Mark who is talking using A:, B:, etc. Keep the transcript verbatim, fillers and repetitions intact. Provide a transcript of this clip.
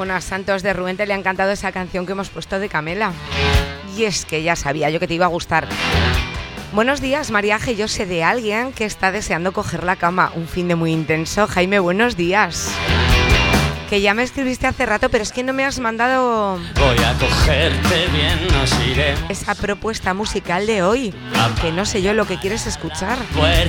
A: Bueno, a Santos de Ruente le ha encantado esa canción que hemos puesto de Camela. Y es que ya sabía yo que te iba a gustar. Buenos días, Mariaje. Yo sé de alguien que está deseando coger la cama. Un fin de muy intenso. Jaime, buenos días. Que ya me escribiste hace rato, pero es que no me has mandado...
B: Voy a cogerte bien, nos iré.
A: Esa propuesta musical de hoy. Que no sé yo lo que quieres escuchar.
B: Puerta